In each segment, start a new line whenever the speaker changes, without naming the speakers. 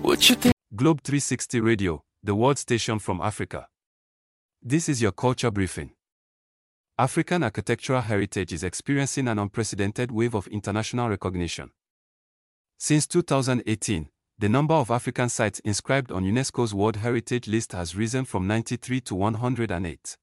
What you think?
Globe 360 Radio, the world station from Africa. This is your culture briefing. African architectural heritage is experiencing an unprecedented wave of international recognition. Since 2018, the number of African sites inscribed on UNESCO's World Heritage List has risen from 93 to 108.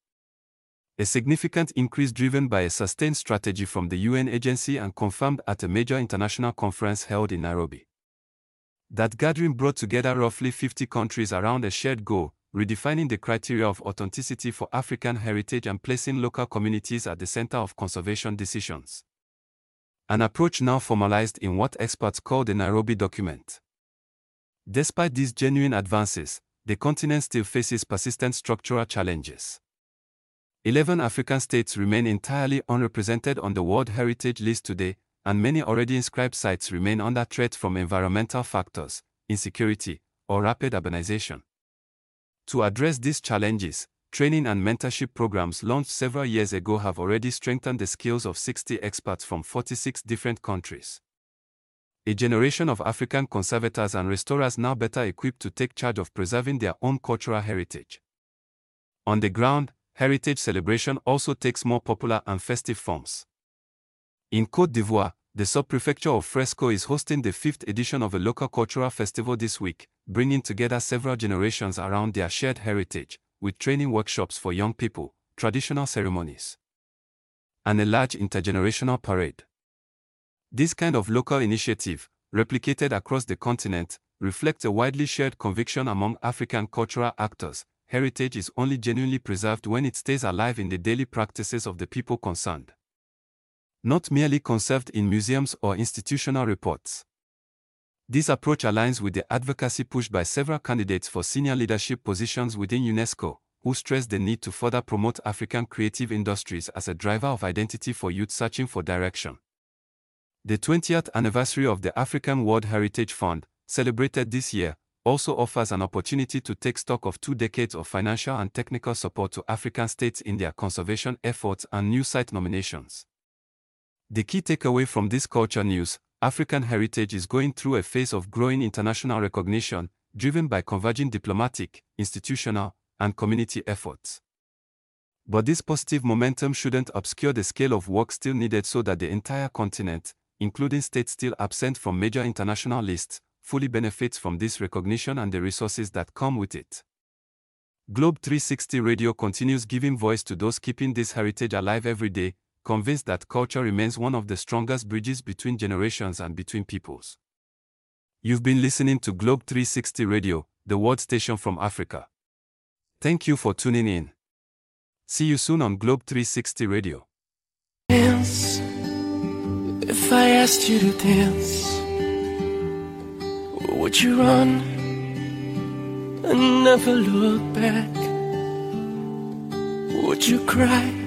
A significant increase driven by a sustained strategy from the UN agency and confirmed at a major international conference held in Nairobi. That gathering brought together roughly 50 countries around a shared goal, redefining the criteria of authenticity for African heritage and placing local communities at the center of conservation decisions. An approach now formalized in what experts call the Nairobi document. Despite these genuine advances, the continent still faces persistent structural challenges. 11 African states remain entirely unrepresented on the World Heritage List today, and many already inscribed sites remain under threat from environmental factors, insecurity, or rapid urbanization. To address these challenges, training and mentorship programs launched several years ago have already strengthened the skills of 60 experts from 46 different countries. A generation of African conservators and restorers now better equipped to take charge of preserving their own cultural heritage. On the ground, heritage celebration also takes more popular and festive forms. In Côte d'Ivoire, the sub-prefecture of Fresco is hosting the 5th edition of a local cultural festival this week, bringing together several generations around their shared heritage, with training workshops for young people, traditional ceremonies, and a large intergenerational parade. This kind of local initiative, replicated across the continent, reflects a widely shared conviction among African cultural actors: heritage is only genuinely preserved when it stays alive in the daily practices of the people concerned, not merely conserved in museums or institutional reports. This approach aligns with the advocacy pushed by several candidates for senior leadership positions within UNESCO, who stress the need to further promote African creative industries as a driver of identity for youth searching for direction. The 20th anniversary of the African World Heritage Fund, celebrated this year, also offers an opportunity to take stock of 2 decades of financial and technical support to African states in their conservation efforts and new site nominations. The key takeaway from this culture news: African heritage is going through a phase of growing international recognition, driven by converging diplomatic, institutional, and community efforts. But this positive momentum shouldn't obscure the scale of work still needed so that the entire continent, including states still absent from major international lists, fully benefits from this recognition and the resources that come with it. Globe 360 Radio continues giving voice to those keeping this heritage alive every day, convinced that culture remains one of the strongest bridges between generations and between peoples. You've been listening to Globe 360 Radio, the world station from Africa. Thank you for tuning in. See you soon on Globe 360 Radio.
Dance. If I asked you to dance, would you run and never look back? Would you cry